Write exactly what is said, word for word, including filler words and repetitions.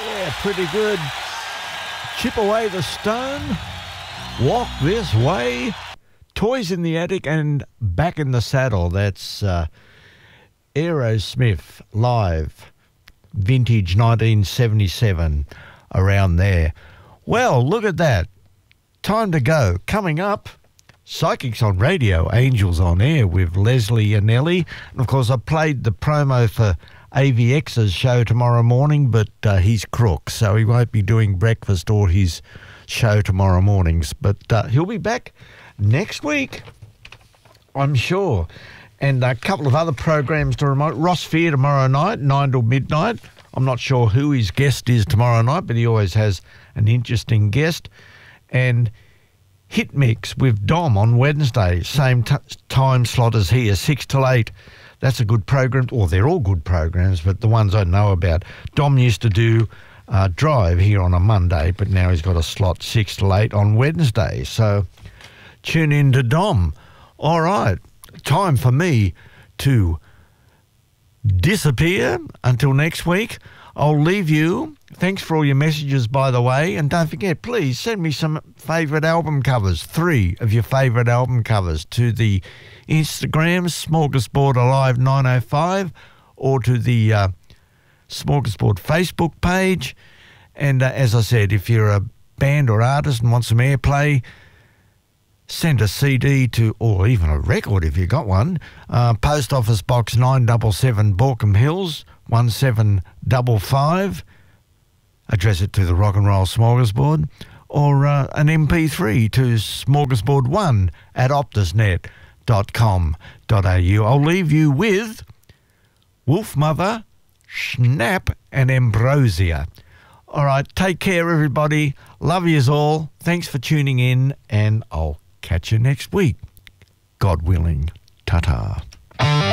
Yeah, pretty good. Chip Away the Stone, Walk This Way, Toys in the Attic, and Back in the Saddle. That's uh, Aerosmith live, vintage nineteen seventy-seven, around there. Well, look at that. Time to go. Coming up, Psychics on Radio, Angels on Air with Leslie Anelli. And of course, I played the promo for A V X's show tomorrow morning, but uh, he's crook, so he won't be doing breakfast or his show tomorrow mornings. But uh, he'll be back next week, I'm sure. And a couple of other programs to remote. Ross Fear tomorrow night, nine till midnight. I'm not sure who his guest is tomorrow night, but he always has an interesting guest. And Hit Mix with Dom on Wednesday, same t- time slot as here, six till eight. That's a good program. Well, they're all good programs, but the ones I know about. Dom used to do uh, Drive here on a Monday, but now he's got a slot six till eight on Wednesday. So tune in to Dom. All right, time for me to disappear until next week. I'll leave you. Thanks for all your messages, by the way. And don't forget, please send me some favourite album covers, three of your favourite album covers, to the Instagram, Smorgasbord Alive nine oh five, or to the uh, Smorgasbord Facebook page. And uh, as I said, if you're a band or artist and want some airplay, send a C D to, or even a record if you got one, uh, Post Office Box nine seven seven, Borkham Hills, one seven five five. Address it to the Rock and Roll Smorgasbord, or uh, an M P three to smorgasbord one at optusnet dot com dot a u. I'll leave you with Wolfmother, Schnapp, and Ambrosia. All right, take care, everybody. Love yous all. Thanks for tuning in, and I'll catch you next week. God willing. Ta-ta.